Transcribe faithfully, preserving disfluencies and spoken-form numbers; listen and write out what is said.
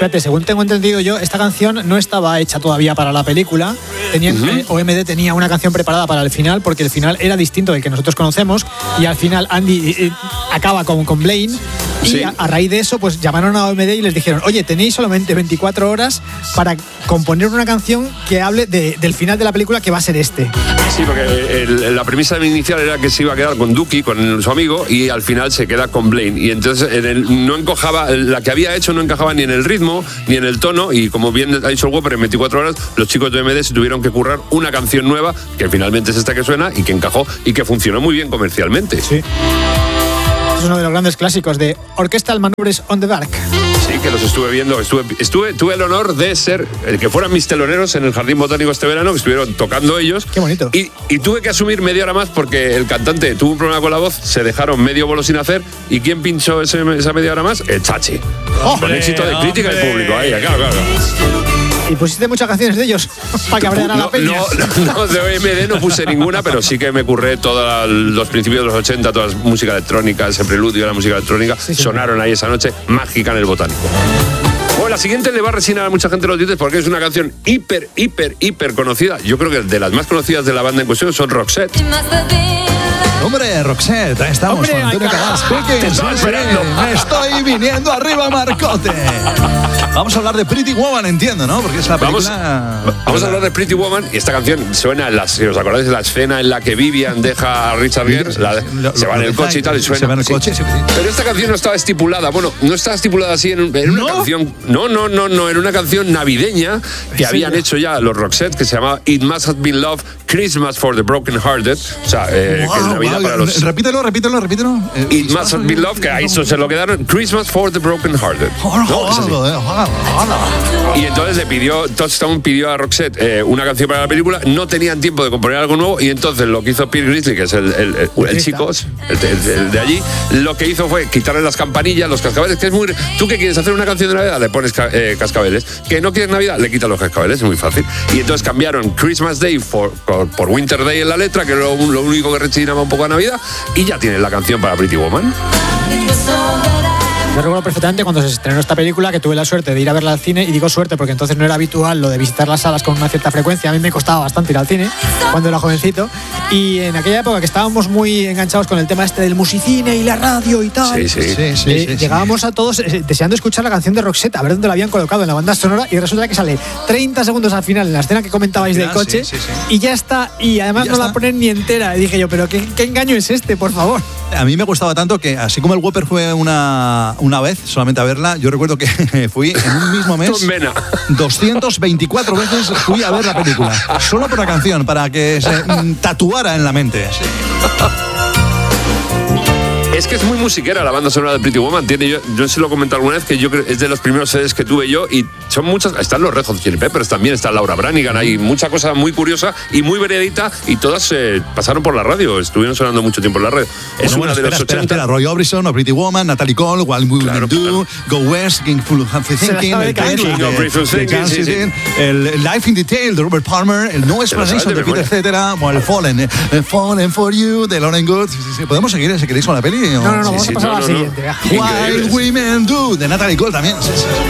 espérate, según tengo entendido yo, esta canción no estaba hecha todavía para la película. Tenían, uh-huh. eh, O M D tenía una canción preparada para el final, porque el final era distinto del que nosotros conocemos, y al final Andy eh, acaba con, con Blaine. Y sí. a, a raíz de eso, pues llamaron a O M D y les dijeron: oye, tenéis solamente veinticuatro horas para componer una canción que hable de, del final de la película, que va a ser este. Sí, porque el, la premisa inicial era que se iba a quedar con Dookie, con su amigo, y al final se queda con Blaine. Y entonces en el, no encajaba, la que había hecho no encajaba ni en el ritmo, ni en el tono, y como bien ha dicho el Whopper, en veinticuatro horas los chicos de O M D se tuvieron que currar una canción nueva, que finalmente es esta que suena, y que encajó, y que funcionó muy bien comercialmente. Sí. Es uno de los grandes clásicos de Orchestral Maneuvers on the Dark. Sí, que los estuve viendo. Estuve, estuve, tuve el honor de ser el que fueran mis teloneros en el Jardín Botánico este verano, que estuvieron tocando ellos. Qué bonito. Y, y tuve que asumir media hora más porque el cantante tuvo un problema con la voz, se dejaron medio bolo sin hacer. ¿Y quién pinchó ese, esa media hora más? El Chachi. ¡Hombre, con éxito de crítica hombre! y público. Ahí, claro, claro. ¿Y pusiste muchas canciones de ellos para que abrieran no, la peña? No, no, de O M D no puse ninguna, pero sí que me curré todos los principios de los ochenta, toda la música electrónica, ese preludio de la música electrónica, sí, sí, sonaron sí. ahí esa noche mágica en el Botánico. Bueno, la siguiente le va a resignar a mucha gente los dientes porque es una canción hiper, hiper, hiper conocida. Yo creo que de las más conocidas de la banda en cuestión son Roxette. Hombre, Roxette, ahí estamos. Hombre, con Antonio Calas. Te estaba esperando. Me estoy viniendo arriba, Marcote. Vamos a hablar de Pretty Woman, entiendo, ¿no? Porque es la película... Vamos, vamos a hablar de Pretty Woman, y esta canción suena, en la, si os acordáis de la escena en la que Vivian deja a Richard Gere, la, lo, se va en el coche y tal, y suena. Se va en el coche, sí. Sí. Pero esta canción no estaba estipulada, bueno, no estaba estipulada así en, en una ¿No? canción... No, no, no, no, era una canción navideña que habían hecho ya los Roxette, que se llamaba It Must Have Been Love, Christmas for the Broken Hearted. O sea, eh, wow, que es Navidad wow. para los... Repítelo, repítelo, repítelo. Eh, It Must Have Been Love, que a eso se lo quedaron, Christmas for the Broken Hearted. ¿No? Y entonces le pidió, Touchstone pidió a Roxette eh, una canción para la película, no tenían tiempo de componer algo nuevo, y entonces lo que hizo Peter Grizzly, que es el, el, el, el chico, el, el, el de allí, lo que hizo fue quitarle las campanillas, los cascabeles, que es muy... ¿Tú qué quieres hacer una canción de Navidad? Le pones ca, eh, cascabeles. ¿Que no quieres Navidad? Le quitas los cascabeles, es muy fácil. Y entonces cambiaron Christmas Day for, por, por Winter Day en la letra, que era lo, lo único que rechinaba un poco a Navidad, y ya tienes la canción para Pretty Woman. Yo recuerdo perfectamente cuando se estrenó esta película que tuve la suerte de ir a verla al cine, y digo suerte porque entonces no era habitual lo de visitar las salas con una cierta frecuencia. A mí me costaba bastante ir al cine cuando era jovencito, y en aquella época que estábamos muy enganchados con el tema este del musicine y la radio y tal, sí, sí. Sí, sí, eh, sí, llegábamos sí. a todos eh, deseando escuchar la canción de Roxette, a ver dónde la habían colocado en la banda sonora, y resulta que sale treinta segundos al final en la escena que comentabais del coche, sí, sí, sí. y ya está, y además no está. la ponen ni entera. Y dije yo, pero ¿qué, qué engaño es este, por favor? A mí me gustaba tanto que, así como el Whopper fue una, una vez solamente a verla, yo recuerdo que fui en un mismo mes doscientas veinticuatro veces fui a ver la película, solo por la canción, para que se mm, tatuara en la mente. Sí. Es que es muy musiquera la banda sonora de Pretty Woman. Tiene, yo, yo se lo he comentado alguna vez, que yo creo es de los primeros C Ds que tuve yo, y son muchas. Están los Red Hot Chili Peppers también, está Laura Branigan, hay mucha cosa muy curiosa y muy veredita, y todas eh, pasaron por la radio, estuvieron sonando mucho tiempo en la radio. Es Bueno, una bueno, de espera, los espera, ochenta. espera, Roy Orbison, o Pretty Woman, Natalie Cole, What We Will Claro, Do, claro. Go West, King Full of Thinking, sabe el cada King King of Free de, de Thinking, Kansas sí, sí. City, el Life in Detail de Robert Palmer, el No Explanation de, de Peter Cetera, bueno, el Fallen, eh, el Fallen for You de Lauren Good. Sí, sí, sí. ¿Podemos seguir si queréis con la peli? No, no, no, Sí, vamos sí, a pasar no, a la no, no. siguiente. Wild Women Do de Natalie Cole también. Sí, sí.